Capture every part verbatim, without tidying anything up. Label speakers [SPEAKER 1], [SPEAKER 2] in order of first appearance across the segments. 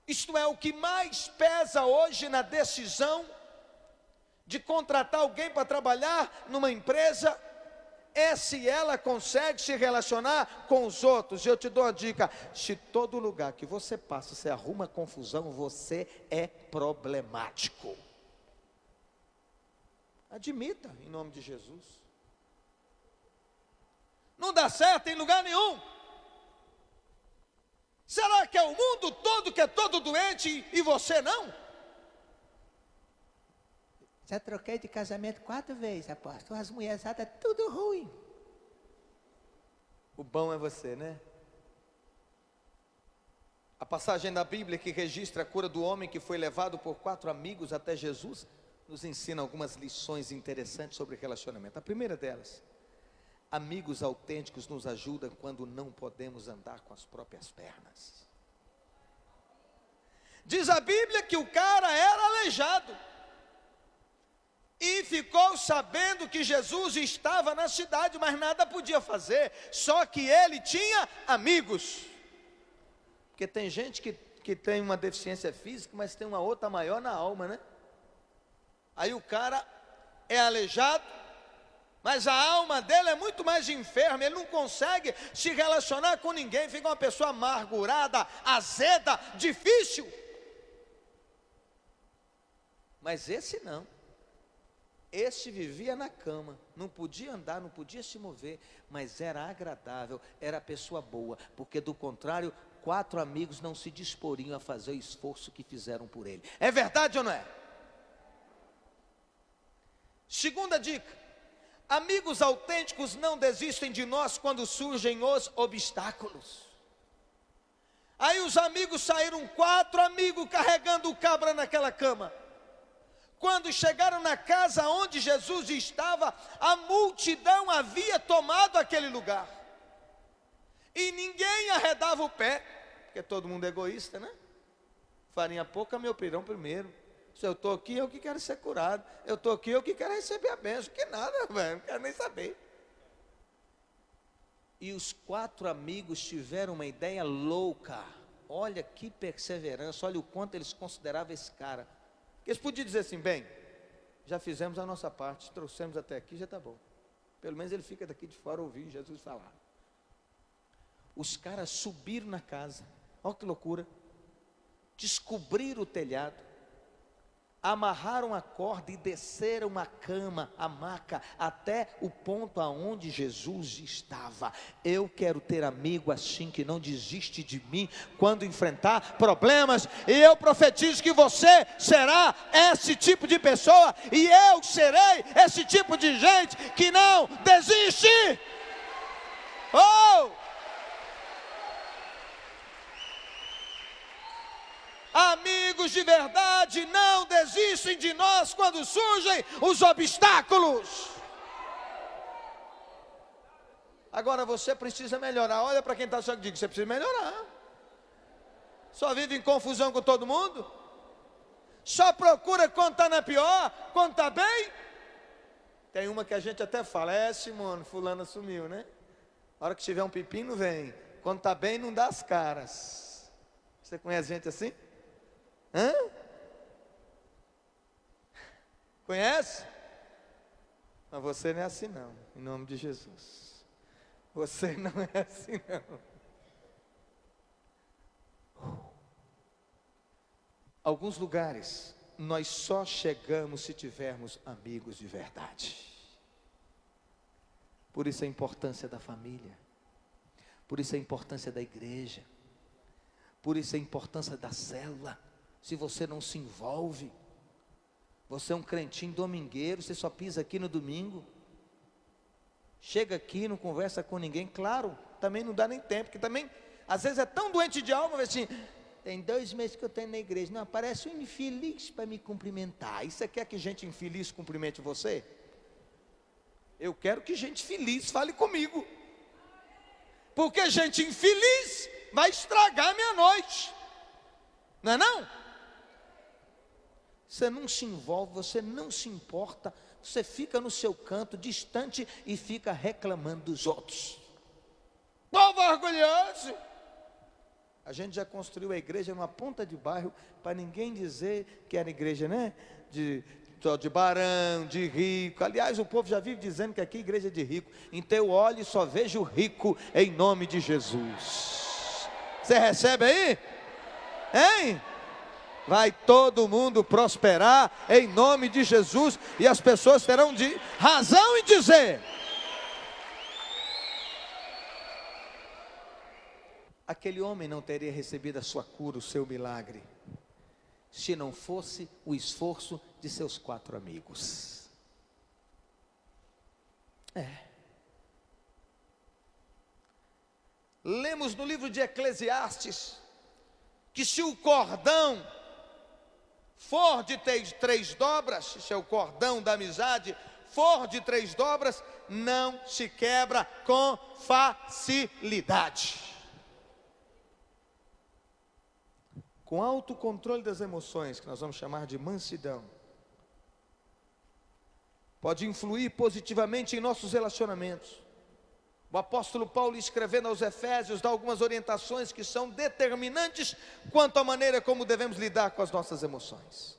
[SPEAKER 1] Isto é, o que mais pesa hoje na decisão de contratar alguém para trabalhar numa empresa é se ela consegue se relacionar com os outros. Eu te dou uma dica: se todo lugar que você passa, você arruma confusão, você é problemático. Admita, em nome de Jesus. Não dá certo em lugar nenhum. Será que é o mundo todo que é todo doente e você não?
[SPEAKER 2] Já troquei de casamento quatro vezes, apóstolo. As mulherzadas, tudo ruim.
[SPEAKER 1] O bom é você, né? A passagem da Bíblia que registra a cura do homem que foi levado por quatro amigos até Jesus nos ensina algumas lições interessantes sobre relacionamento. A primeira delas: amigos autênticos nos ajudam quando não podemos andar com as próprias pernas. Diz a Bíblia que o cara era aleijado e ficou sabendo que Jesus estava na cidade, mas nada podia fazer, só que ele tinha amigos. Porque tem gente que, que tem uma deficiência física, mas tem uma outra maior na alma, né? Aí o cara é aleijado, mas a alma dele é muito mais enferma, ele não consegue se relacionar com ninguém, fica uma pessoa amargurada, azeda, difícil. Mas esse não. Este vivia na cama, não podia andar, não podia se mover, mas era agradável, era pessoa boa, porque do contrário, quatro amigos não se disporiam a fazer o esforço que fizeram por ele. É verdade ou não é? Segunda dica: amigos autênticos não desistem de nós quando surgem os obstáculos. Aí os amigos saíram, quatro amigos carregando o cabra naquela cama. Quando chegaram na casa onde Jesus estava, a multidão havia tomado aquele lugar. E ninguém arredava o pé, porque todo mundo é egoísta, né? Farinha pouca, meu pirão primeiro. Se eu estou aqui, eu que quero ser curado. Eu estou aqui, eu que quero receber a bênção. Que nada, velho, não quero nem saber. E os quatro amigos tiveram uma ideia louca. Olha que perseverança, olha o quanto eles consideravam esse cara. Eles podiam dizer assim: bem, já fizemos a nossa parte, trouxemos até aqui, já está bom. Pelo menos ele fica daqui de fora ouvindo Jesus falar. Os caras subiram na casa, olha que loucura. Descobriram o telhado, amarraram a corda e desceram a cama, a maca, até o ponto aonde Jesus estava. Eu quero ter amigo assim, que não desiste de mim quando enfrentar problemas, e eu profetizo que você será esse tipo de pessoa, e eu serei esse tipo de gente que não desiste. Oh! Amigos de verdade não desistem de nós quando surgem os obstáculos. Agora você precisa melhorar. Olha para quem está só que diga: você precisa melhorar. Só vive em confusão com todo mundo? Só procura quando está na pior, quando está bem? Tem uma que a gente até fala: é, Simone, fulano sumiu, né? A hora que tiver um pepino, vem. Quando está bem, não dá as caras. Você conhece gente assim? Hã? Conhece? Mas você não é assim não, em nome de Jesus. Você não é assim não. Alguns lugares nós só chegamos se tivermos amigos de verdade. Por isso a importância da família, por isso a importância da igreja, por isso a importância da célula. Se você não se envolve, você é um crentinho domingueiro, você só pisa aqui no domingo, chega aqui, não conversa com ninguém, claro, também não dá nem tempo, porque também, às vezes é tão doente de alma, assim, tem dois meses que eu tenho na igreja, não aparece um infeliz para me cumprimentar. E você quer que gente infeliz cumprimente você? Eu quero que gente feliz fale comigo, porque gente infeliz vai estragar a minha noite, não é não? Você não se envolve, você não se importa, você fica no seu canto, distante, e fica reclamando dos outros. Povo orgulhoso, A gente já construiu a igreja numa ponta de bairro para ninguém dizer que era igreja, né? De, de barão, de rico. Aliás, o povo já vive dizendo que aqui é igreja de rico. Então eu olho e só vejo rico em nome de Jesus. Você recebe aí? Hein? Vai todo mundo prosperar em nome de Jesus. E as pessoas terão de razão em dizer: aquele homem não teria recebido a sua cura, o seu milagre, se não fosse o esforço de seus quatro amigos. É. Lemos no livro de Eclesiastes que se o cordão for de três, três dobras, se é o cordão da amizade, for de três dobras, não se quebra com facilidade. Com autocontrole das emoções, que nós vamos chamar de mansidão, pode influir positivamente em nossos relacionamentos. O apóstolo Paulo, escrevendo aos Efésios, dá algumas orientações que são determinantes quanto à maneira como devemos lidar com as nossas emoções.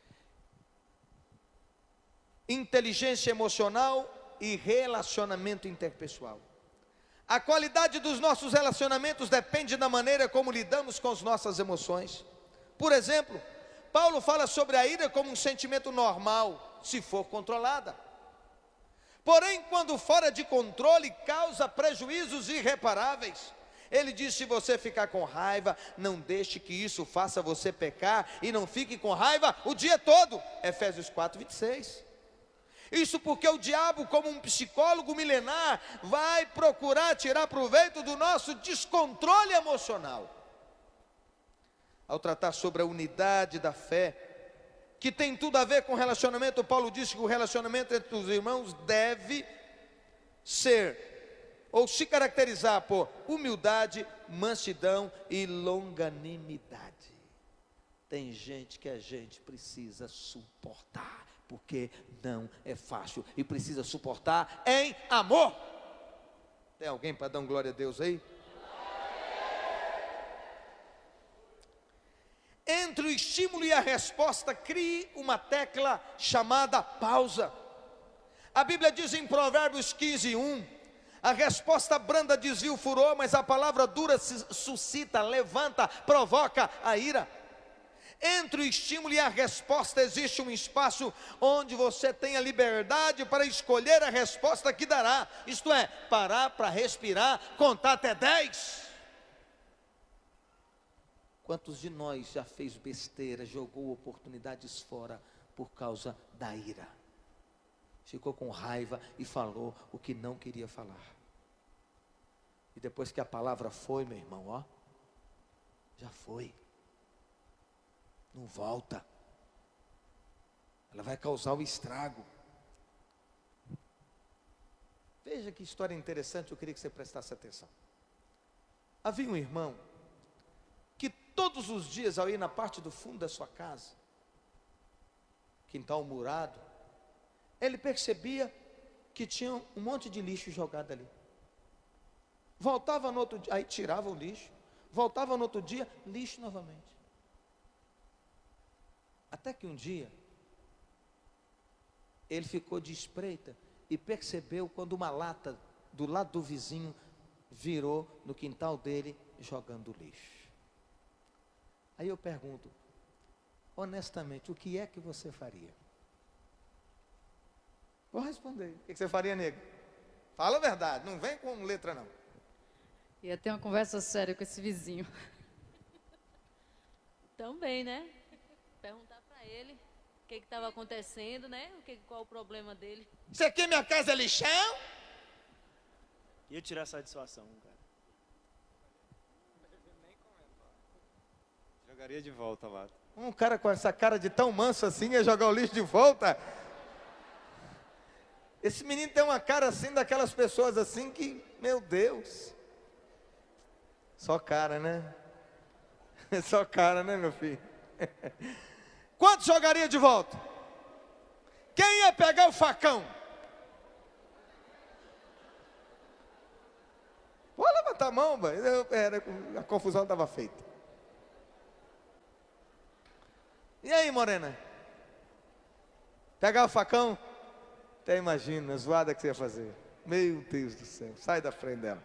[SPEAKER 1] Inteligência emocional e relacionamento interpessoal. A qualidade dos nossos relacionamentos depende da maneira como lidamos com as nossas emoções. Por exemplo, Paulo fala sobre a ira como um sentimento normal, se for controlada. Porém, quando fora de controle, causa prejuízos irreparáveis. Ele diz: se você ficar com raiva, não deixe que isso faça você pecar, e não fique com raiva o dia todo. Efésios quatro, vinte e seis. Isso porque o diabo, como um psicólogo milenar, vai procurar tirar proveito do nosso descontrole emocional. Ao tratar sobre a unidade da fé, que tem tudo a ver com relacionamento, Paulo disse que o relacionamento entre os irmãos deve ser, ou se caracterizar por humildade, mansidão e longanimidade. Tem gente que a gente precisa suportar, porque não é fácil, e precisa suportar em amor. Tem alguém para dar um glória a Deus aí? Entre o estímulo e a resposta, crie uma tecla chamada pausa. A Bíblia diz em Provérbios quinze, um: a resposta branda desvia o furor, mas a palavra dura suscita, levanta, provoca a ira. Entre o estímulo e a resposta existe um espaço onde você tem a liberdade para escolher a resposta que dará. Isto é, parar para respirar, contar até dez. Quantos de nós já fez besteira, jogou oportunidades fora por causa da ira? Ficou com raiva e falou o que não queria falar. E depois que a palavra foi, meu irmão, ó, já foi. Não volta. Ela vai causar um estrago. Veja que história interessante, eu queria que você prestasse atenção. Havia um irmão que todos os dias, ao ir na parte do fundo da sua casa, quintal murado, ele percebia que tinha um monte de lixo jogado ali. Voltava no outro dia, aí tirava o lixo, voltava no outro dia, lixo novamente. Até que um dia, ele ficou de espreita e percebeu quando uma lata do lado do vizinho virou no quintal dele jogando lixo. Aí eu pergunto, honestamente, o que é que você faria? Vou responder. O que você faria, nego? Fala a verdade, não vem com letra não.
[SPEAKER 3] Ia ter uma conversa séria com esse vizinho. Também, né? Perguntar para ele o que estava acontecendo, né? O que, qual o problema dele.
[SPEAKER 1] Isso aqui, minha casa é lixão?
[SPEAKER 4] Ia tirar satisfação, cara. Jogaria de volta lá.
[SPEAKER 1] Um cara com essa cara de tão manso assim ia jogar o lixo de volta? Esse menino tem uma cara assim, daquelas pessoas assim que, meu Deus. Só cara, né? Só cara, né, meu filho? Quanto jogaria de volta? Quem ia pegar o facão? Pode levantar levanta a mão, mãe. Eu, era, a confusão estava feita. E aí, morena? Pegar o facão? Até imagina a zoada que você ia fazer. Meu Deus do céu, sai da frente dela.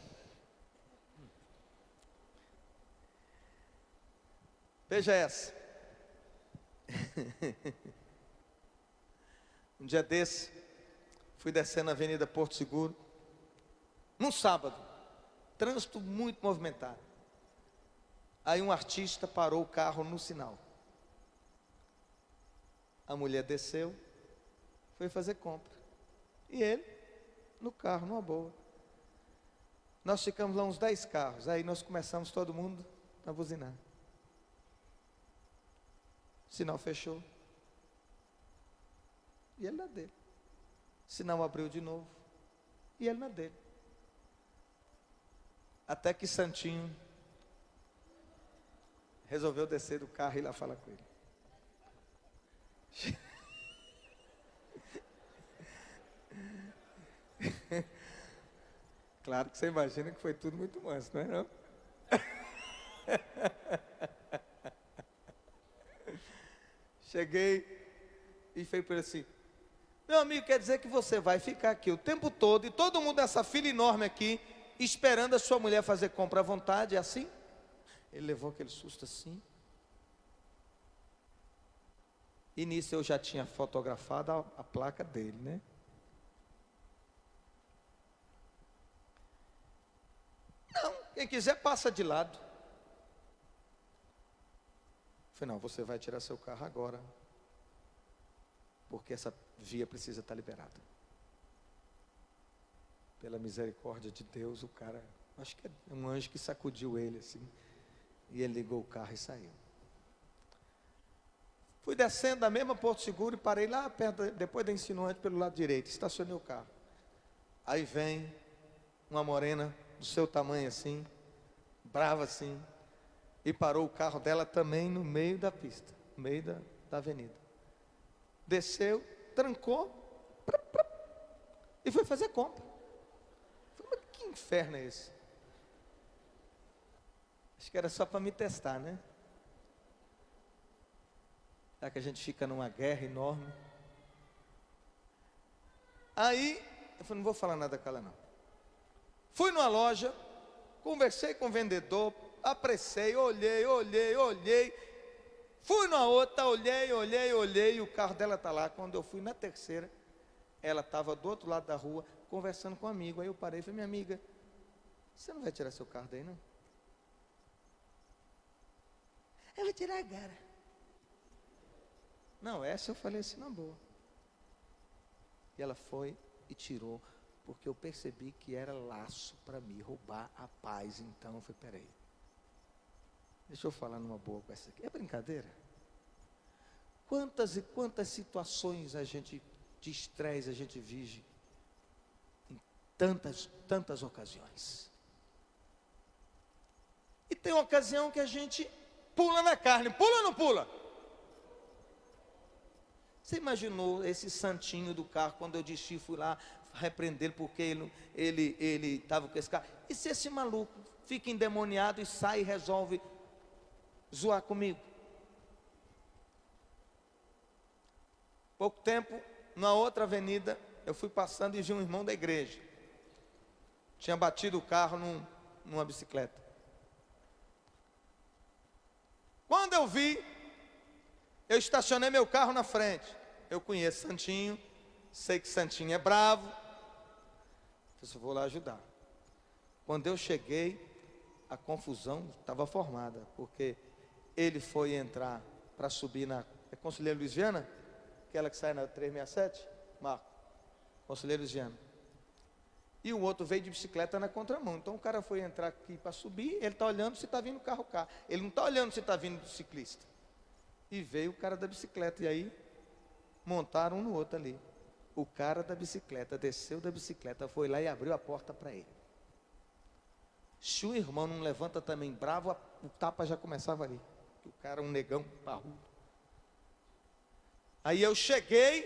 [SPEAKER 1] Veja essa. Um dia desse, fui descendo a Avenida Porto Seguro, num sábado, trânsito muito movimentado. Aí um artista parou o carro no sinal. A mulher desceu, foi fazer compra. E ele, no carro, numa boa. Nós ficamos lá uns dez carros, aí nós começamos todo mundo a buzinar. O sinal fechou. E ele na dele. O sinal abriu de novo. E ele na dele. Até que Santinho resolveu descer do carro e ir lá falar com ele. Claro que você imagina que foi tudo muito manso, não é não? Cheguei e falei para ele assim: meu amigo, quer dizer que você vai ficar aqui o tempo todo e todo mundo nessa fila enorme aqui esperando a sua mulher fazer compra à vontade, é assim? Ele levou aquele susto assim. E nisso eu já tinha fotografado a, a placa dele, né? Não, quem quiser passa de lado. Eu falei, não, você vai tirar seu carro agora, porque essa via precisa estar liberada. Pela misericórdia de Deus, o cara, acho que é um anjo que sacudiu ele assim, e ele ligou o carro e saiu. Fui descendo da mesma Porto Seguro e parei lá perto, depois da Insinuante, pelo lado direito, estacionei o carro. Aí vem uma morena do seu tamanho assim, brava assim, e parou o carro dela também no meio da pista, no meio da, da avenida. Desceu, trancou, prá, prá, e foi fazer compra. Falei, mas que inferno é esse? Acho que era só para me testar, né? Será que a gente fica numa guerra enorme? Aí, eu falei, não vou falar nada com ela não. Fui numa loja, conversei com o vendedor, apressei, olhei, olhei, olhei. Fui numa outra, olhei, olhei, olhei, e o carro dela está lá. Quando eu fui na terceira, ela estava do outro lado da rua, conversando com um amigo. Aí eu parei e falei, minha amiga, você não vai tirar seu carro daí não?
[SPEAKER 2] Eu vou tirar agora.
[SPEAKER 1] Não, essa eu falei assim na boa. E ela foi e tirou, porque eu percebi que era laço para me roubar a paz. Então eu falei, peraí, deixa eu falar numa boa com essa aqui. É brincadeira? Quantas e quantas situações a gente, de estresse, a gente vive em tantas, tantas ocasiões. E tem uma ocasião que a gente pula na carne, pula ou não pula? Você imaginou esse santinho do carro, quando eu desci, fui lá repreender porque ele ele ele estava com esse carro. E se esse maluco fica endemoniado e sai e resolve zoar comigo? Pouco tempo, na outra avenida, eu fui passando e vi um irmão da igreja. Tinha batido o carro num, numa bicicleta. Quando eu vi, eu estacionei meu carro na frente. Eu conheço Santinho, sei que Santinho é bravo. Eu vou lá ajudar. Quando eu cheguei, a confusão estava formada, porque ele foi entrar para subir na... É Conselheiro Luiz Viana? Aquela que sai na trezentos e sessenta e sete? Marco. Conselheiro Luiz Viana. E o outro veio de bicicleta na contramão. Então o cara foi entrar aqui para subir, ele está olhando se está vindo carro cá. Ele não está olhando se está vindo ciclista. E veio o cara da bicicleta, e aí montaram um no outro ali. O cara da bicicleta desceu da bicicleta, foi lá e abriu a porta para ele. Se o irmão não levanta também bravo, o tapa já começava ali. O cara, um negão parrudo. Aí eu cheguei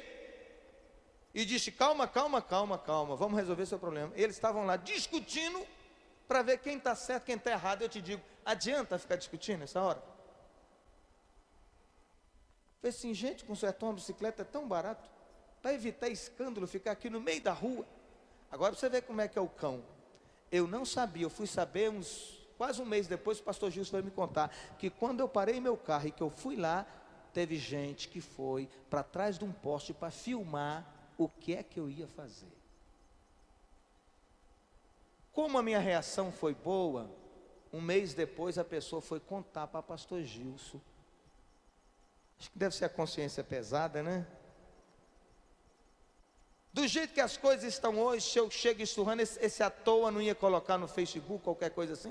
[SPEAKER 1] e disse, calma, calma, calma, calma, vamos resolver seu problema. Eles estavam lá discutindo para ver quem está certo, quem está errado. Eu te digo, adianta ficar discutindo nessa hora? Falei assim, gente, consertar uma bicicleta é tão barato, para evitar escândalo, ficar aqui no meio da rua. Agora você vê como é que é o cão. Eu não sabia, eu fui saber uns, quase um mês depois, o pastor Gilson foi me contar, que quando eu parei meu carro e que eu fui lá, teve gente que foi para trás de um poste para filmar o que é que eu ia fazer. Como a minha reação foi boa, um mês depois a pessoa foi contar para o pastor Gilson. Acho que deve ser a consciência pesada, né? Do jeito que as coisas estão hoje, se eu chego esturrando, esse, esse à toa não ia colocar no Facebook, qualquer coisa assim?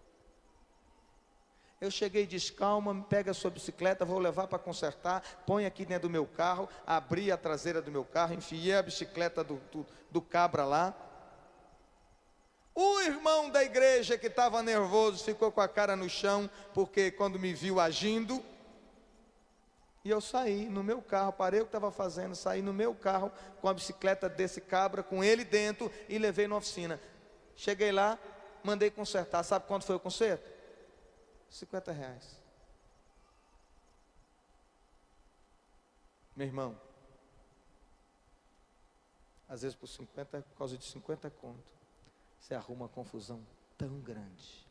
[SPEAKER 1] Eu cheguei, disse, calma, pega a sua bicicleta, vou levar para consertar, põe aqui dentro do meu carro, abri a traseira do meu carro, enfiei a bicicleta do, do, do cabra lá. O irmão da igreja que estava nervoso, ficou com a cara no chão, porque quando me viu agindo, e eu saí no meu carro, parei o que estava fazendo, saí no meu carro com a bicicleta desse cabra, com ele dentro, e levei na oficina. Cheguei lá, mandei consertar. Sabe quanto foi o conserto? cinquenta reais. Meu irmão, às vezes por cinquenta, por causa de cinquenta conto, você arruma uma confusão tão grande.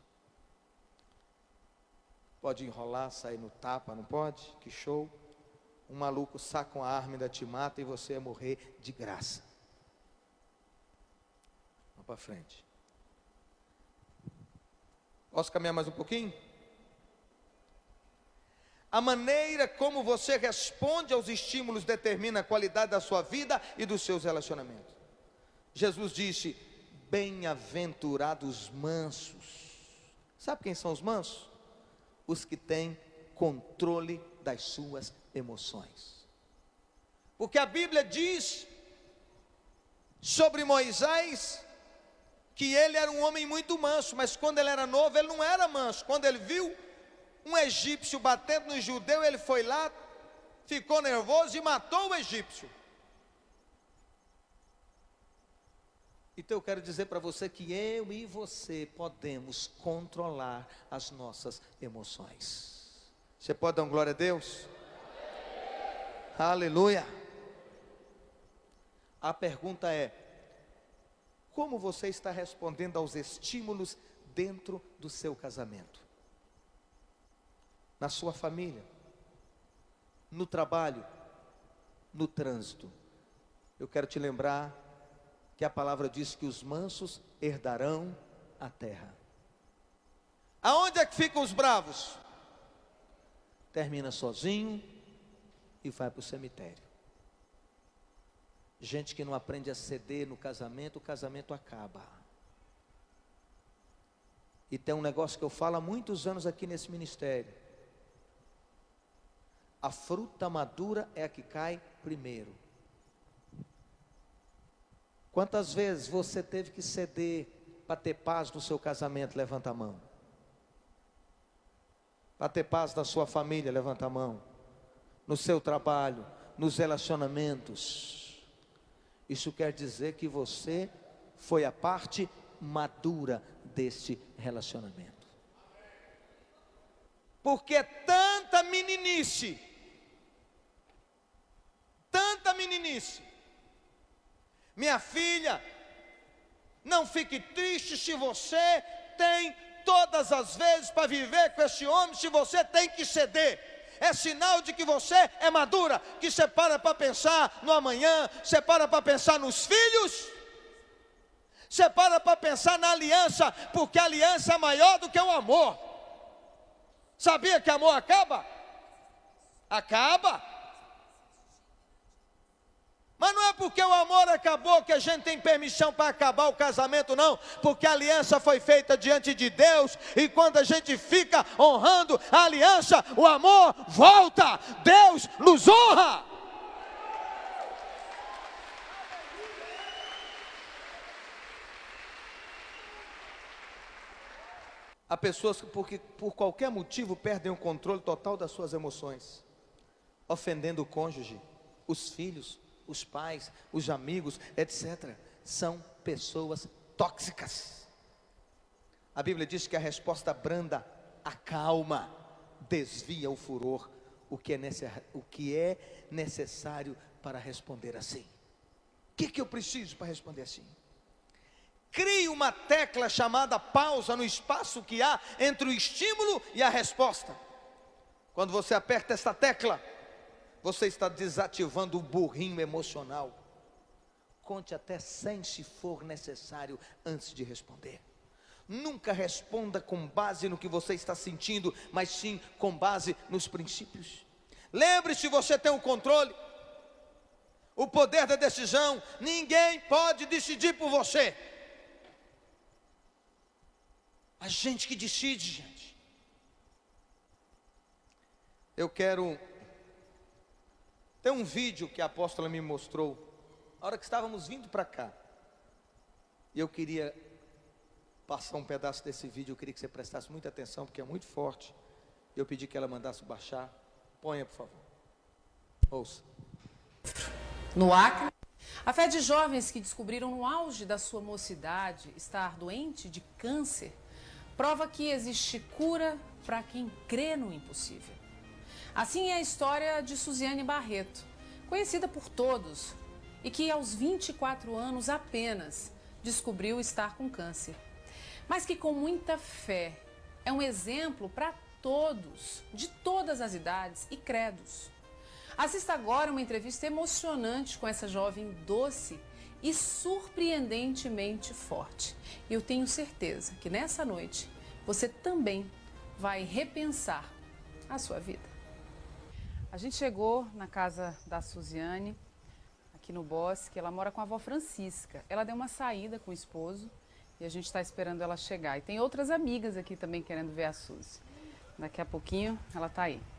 [SPEAKER 1] Pode enrolar, sair no tapa, não pode? Que show. Um maluco saca uma arma e ainda te mata e você ia morrer de graça. Vamos para frente. Posso caminhar mais um pouquinho? A maneira como você responde aos estímulos determina a qualidade da sua vida e dos seus relacionamentos. Jesus disse, bem-aventurados mansos. Sabe quem são os mansos? Os que têm controle das suas emoções. Porque a Bíblia diz sobre Moisés que ele era um homem muito manso, mas quando ele era novo ele não era manso. Quando ele viu um egípcio batendo no judeu, ele foi lá, ficou nervoso e matou o egípcio. Então eu quero dizer para você que eu e você podemos controlar as nossas emoções. Você pode dar um glória a Deus? Aleluia. A pergunta é, como você está respondendo aos estímulos dentro do seu casamento? Na sua família, no trabalho, no trânsito. Eu quero te lembrar que a palavra diz que os mansos herdarão a terra. Aonde é que ficam os bravos? Termina sozinho e vai para o cemitério. Gente que não aprende a ceder no casamento, o casamento acaba. E tem um negócio que eu falo há muitos anos aqui nesse ministério. A fruta madura é a que cai primeiro. Quantas vezes você teve que ceder para ter paz no seu casamento? Levanta a mão. Para ter paz na sua família? Levanta a mão. No seu trabalho, nos relacionamentos. Isso quer dizer que você foi a parte madura deste relacionamento. Porque tanta meninice, tanta meninice. Minha filha, não fique triste se você tem todas as vezes para viver com esse homem, se você tem que ceder. É sinal de que você é madura, que você para para pensar no amanhã, você para para pensar nos filhos, você para para pensar na aliança, porque a aliança é maior do que o amor. Sabia que amor acaba? Acaba. Mas não é porque o amor acabou que a gente tem permissão para acabar o casamento, não. Porque a aliança foi feita diante de Deus. E quando a gente fica honrando a aliança, o amor volta. Deus nos honra. Há pessoas que porque, por qualquer motivo perdem o controle total das suas emoções. Ofendendo o cônjuge, os filhos, os pais, os amigos, etcétera. São pessoas tóxicas. A Bíblia diz que a resposta branda acalma, desvia o furor, o que é, necess... o que é necessário para responder assim. O que, que eu preciso para responder assim? Crie uma tecla chamada pausa no espaço que há entre o estímulo e a resposta. Quando você aperta essa tecla, você está desativando o burrinho emocional. Conte até cem se for necessário antes de responder. Nunca responda com base no que você está sentindo, mas sim com base nos princípios. Lembre-se, você tem o controle, o poder da decisão. Ninguém pode decidir por você. A gente que decide, gente. Eu quero... Tem um vídeo que a apóstola me mostrou, a hora que estávamos vindo para cá. E eu queria passar um pedaço desse vídeo, eu queria que você prestasse muita atenção, porque é muito forte. Eu pedi que ela mandasse baixar. Ponha, por favor. Ouça.
[SPEAKER 5] No Acre, a fé de jovens que descobriram no auge da sua mocidade estar doente de câncer, prova que existe cura para quem crê no impossível. Assim é a história de Suziane Barreto, conhecida por todos, e que aos vinte e quatro anos apenas descobriu estar com câncer. Mas que com muita fé é um exemplo para todos, de todas as idades e credos. Assista agora uma entrevista emocionante com essa jovem doce e surpreendentemente forte. E eu tenho certeza que nessa noite você também vai repensar a sua vida. A gente chegou na casa da Suziane, aqui no Bosque. Ela mora com a avó Francisca. Ela deu uma saída com o esposo e a gente está esperando ela chegar. E tem outras amigas aqui também querendo ver a Suzy. Daqui a pouquinho ela está aí.